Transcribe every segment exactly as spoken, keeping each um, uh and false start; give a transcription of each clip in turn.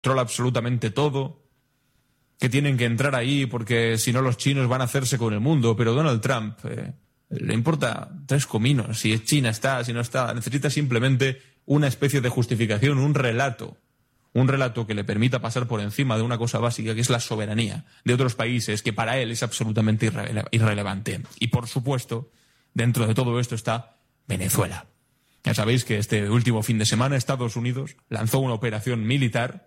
controla absolutamente todo, que tienen que entrar ahí porque si no los chinos van a hacerse con el mundo, pero Donald Trump eh, le importa tres cominos si China está, si no está, necesita simplemente una especie de justificación, un relato, un relato que le permita pasar por encima de una cosa básica que es la soberanía de otros países, que para él es absolutamente irrele- irrelevante. Y por supuesto, dentro de todo esto está Venezuela. Ya sabéis que este último fin de semana Estados Unidos lanzó una operación militar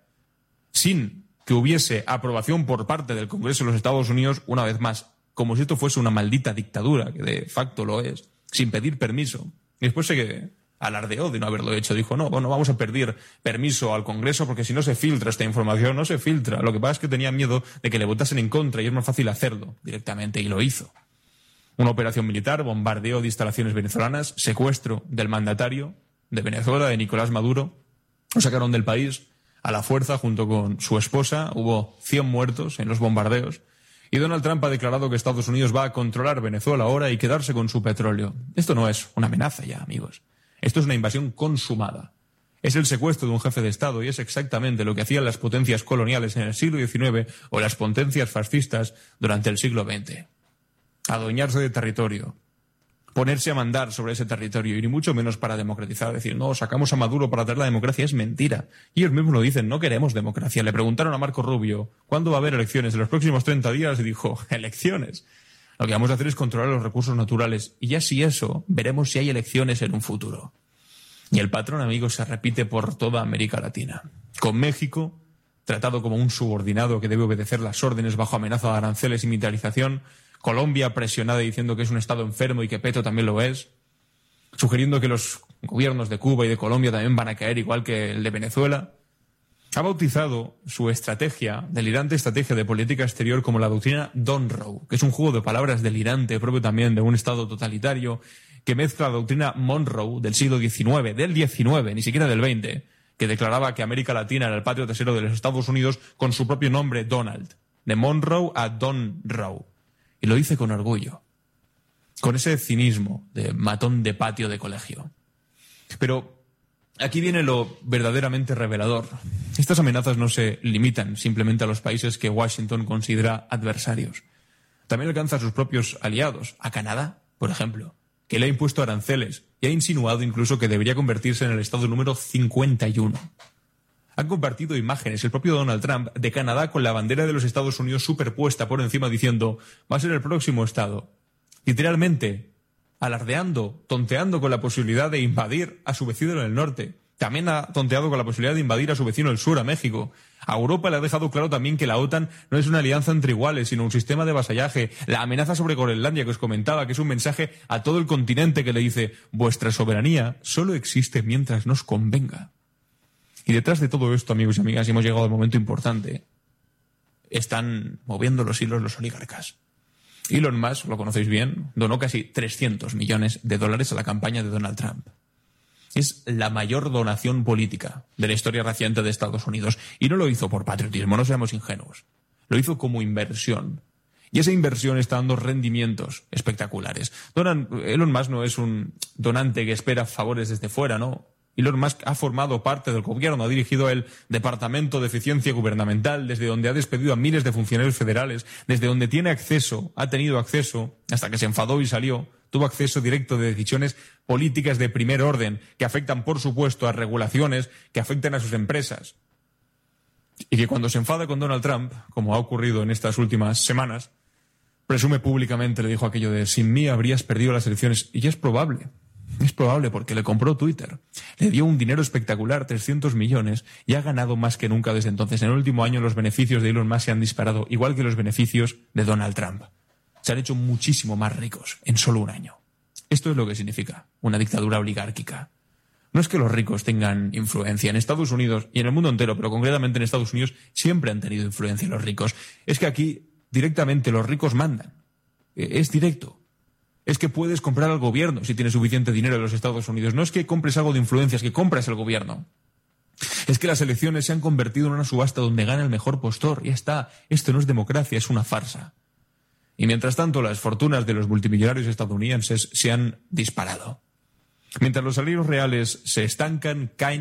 sin que hubiese aprobación por parte del Congreso de los Estados Unidos, una vez más, como si esto fuese una maldita dictadura, que de facto lo es, sin pedir permiso. Y después se alardeó de no haberlo hecho. Dijo, no, bueno, vamos a pedir permiso al Congreso porque si no se filtra esta información, no se filtra. Lo que pasa es que tenía miedo de que le votasen en contra y es más fácil hacerlo directamente, y lo hizo. Una operación militar, bombardeo de instalaciones venezolanas, secuestro del mandatario de Venezuela, de Nicolás Maduro. Lo sacaron del país a la fuerza junto con su esposa. Hubo cien muertos en los bombardeos. Y Donald Trump ha declarado que Estados Unidos va a controlar Venezuela ahora y quedarse con su petróleo. Esto no es una amenaza ya, amigos. Esto es una invasión consumada. Es el secuestro de un jefe de Estado y es exactamente lo que hacían las potencias coloniales en el siglo diecinueve o las potencias fascistas durante el siglo veinte. Adueñarse de territorio, ponerse a mandar sobre ese territorio, y ni mucho menos para democratizar. Decir, no, sacamos a Maduro para traer la democracia, es mentira. Y ellos mismos lo dicen, no queremos democracia. Le preguntaron a Marco Rubio, ¿cuándo va a haber elecciones? En los próximos treinta días, y dijo, elecciones. Lo que vamos a hacer es controlar los recursos naturales, y ya si eso, veremos si hay elecciones en un futuro. Y el patrón, amigos, se repite por toda América Latina. Con México, tratado como un subordinado que debe obedecer las órdenes bajo amenaza de aranceles y militarización. Colombia presionada diciendo que es un Estado enfermo y que Petro también lo es. Sugiriendo que los gobiernos de Cuba y de Colombia también van a caer igual que el de Venezuela. Ha bautizado su estrategia, delirante estrategia de política exterior, como la doctrina Monroe, que es un juego de palabras delirante propio también de un Estado totalitario, que mezcla la doctrina Monroe del siglo diecinueve, del diecinueve, ni siquiera del veinte, que declaraba que América Latina era el patio trasero de los Estados Unidos, con su propio nombre Donald, de Monroe a Don Roe. Y lo dice con orgullo, con ese cinismo de matón de patio de colegio. Pero aquí viene lo verdaderamente revelador. Estas amenazas no se limitan simplemente a los países que Washington considera adversarios. También alcanza a sus propios aliados, a Canadá, por ejemplo, que le ha impuesto aranceles y ha insinuado incluso que debería convertirse en el estado número cincuenta y uno. Han compartido imágenes, el propio Donald Trump, de Canadá con la bandera de los Estados Unidos superpuesta por encima, diciendo, va a ser el próximo estado. Literalmente, alardeando, tonteando con la posibilidad de invadir a su vecino del norte. También ha tonteado con la posibilidad de invadir a su vecino del sur, a México. A Europa le ha dejado claro también que la OTAN no es una alianza entre iguales, sino un sistema de vasallaje. La amenaza sobre Groenlandia que os comentaba, que es un mensaje a todo el continente que le dice, vuestra soberanía solo existe mientras nos convenga. Y detrás de todo esto, amigos y amigas, y hemos llegado al momento importante, están moviendo los hilos los oligarcas. Elon Musk, lo conocéis bien, donó casi trescientos millones de dólares a la campaña de Donald Trump. Es la mayor donación política de la historia reciente de Estados Unidos. Y no lo hizo por patriotismo, no seamos ingenuos. Lo hizo como inversión. Y esa inversión está dando rendimientos espectaculares. Donald, Elon Musk no es un donante que espera favores desde fuera, ¿no? Elon Musk ha formado parte del gobierno, ha dirigido el Departamento de Eficiencia Gubernamental, desde donde ha despedido a miles de funcionarios federales, desde donde tiene acceso, ha tenido acceso, hasta que se enfadó y salió, tuvo acceso directo de decisiones políticas de primer orden, que afectan, por supuesto, a regulaciones que afectan a sus empresas. Y que cuando se enfada con Donald Trump, como ha ocurrido en estas últimas semanas, presume públicamente, le dijo aquello de, sin mí habrías perdido las elecciones, y ya es probable. Es probable porque le compró Twitter, le dio un dinero espectacular, trescientos millones, y ha ganado más que nunca desde entonces. En el último año los beneficios de Elon Musk se han disparado, igual que los beneficios de Donald Trump. Se han hecho muchísimo más ricos en solo un año. Esto es lo que significa una dictadura oligárquica. No es que los ricos tengan influencia en Estados Unidos y en el mundo entero, pero concretamente en Estados Unidos siempre han tenido influencia los ricos. Es que aquí directamente los ricos mandan. Es directo. Es que puedes comprar al gobierno si tienes suficiente dinero en los Estados Unidos. No es que compres algo de influencia, es que compras el gobierno. Es que las elecciones se han convertido en una subasta donde gana el mejor postor. Ya está. Esto no es democracia, es una farsa. Y mientras tanto, las fortunas de los multimillonarios estadounidenses se han disparado. Mientras los salarios reales se estancan, caen,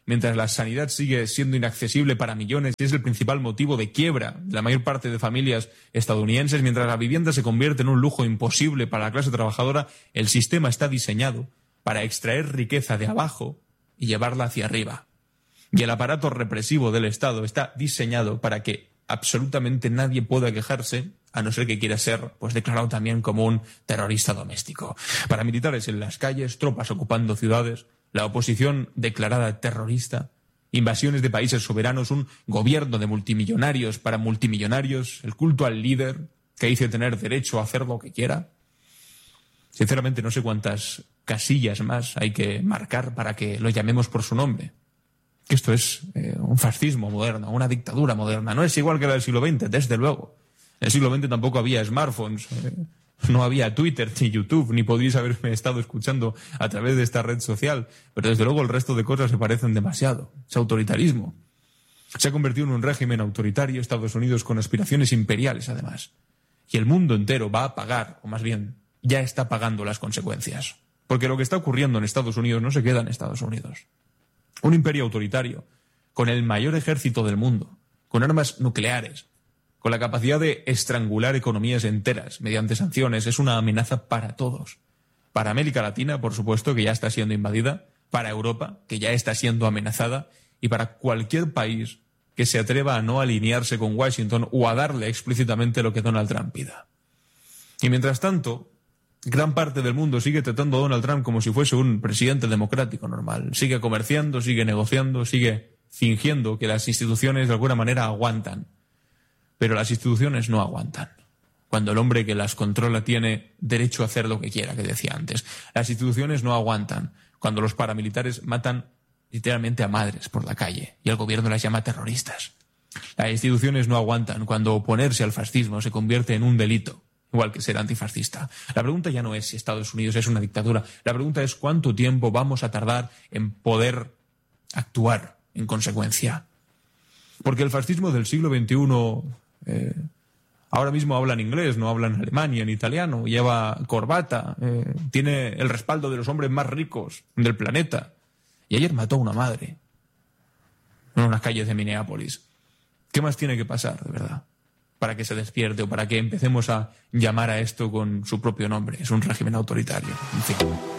mientras la sanidad sigue siendo inaccesible para millones y es el principal motivo de quiebra de la mayor parte de familias estadounidenses, mientras la vivienda se convierte en un lujo imposible para la clase trabajadora, el sistema está diseñado para extraer riqueza de abajo y llevarla hacia arriba. Y el aparato represivo del Estado está diseñado para que absolutamente nadie pueda quejarse, a no ser que quiera ser pues declarado también como un terrorista doméstico. Paramilitares en las calles, tropas ocupando ciudades, la oposición declarada terrorista, invasiones de países soberanos, un gobierno de multimillonarios para multimillonarios, el culto al líder que dice tener derecho a hacer lo que quiera. Sinceramente no sé cuántas casillas más hay que marcar para que lo llamemos por su nombre. Que esto es eh, un fascismo moderno, una dictadura moderna. No es igual que la del siglo veinte, desde luego. En el siglo veinte tampoco había smartphones, eh, no había Twitter, ni YouTube, ni podríais haberme estado escuchando a través de esta red social. Pero desde luego el resto de cosas se parecen demasiado. Es autoritarismo. Se ha convertido en un régimen autoritario, Estados Unidos con aspiraciones imperiales además. Y el mundo entero va a pagar, o más bien, ya está pagando las consecuencias. Porque lo que está ocurriendo en Estados Unidos no se queda en Estados Unidos. Un imperio autoritario, con el mayor ejército del mundo, con armas nucleares, con la capacidad de estrangular economías enteras mediante sanciones, es una amenaza para todos. Para América Latina, por supuesto, que ya está siendo invadida, para Europa, que ya está siendo amenazada, y para cualquier país que se atreva a no alinearse con Washington o a darle explícitamente lo que Donald Trump pida. Y mientras tanto, gran parte del mundo sigue tratando a Donald Trump como si fuese un presidente democrático normal. Sigue comerciando, sigue negociando, sigue fingiendo que las instituciones de alguna manera aguantan. Pero las instituciones no aguantan. Cuando el hombre que las controla tiene derecho a hacer lo que quiera, que decía antes. Las instituciones no aguantan. Cuando los paramilitares matan literalmente a madres por la calle y el gobierno las llama terroristas. Las instituciones no aguantan cuando oponerse al fascismo se convierte en un delito. Igual que ser antifascista. La pregunta ya no es si Estados Unidos es una dictadura. La pregunta es cuánto tiempo vamos a tardar en poder actuar en consecuencia. Porque el fascismo del siglo veintiuno eh, ahora mismo habla en inglés, no habla en alemán ni en italiano, lleva corbata, eh, tiene el respaldo de los hombres más ricos del planeta. Y ayer mató a una madre en unas calles de Minneapolis. ¿Qué más tiene que pasar, de verdad, para que se despierte o para que empecemos a llamar a esto con su propio nombre? Es un régimen autoritario. En fin.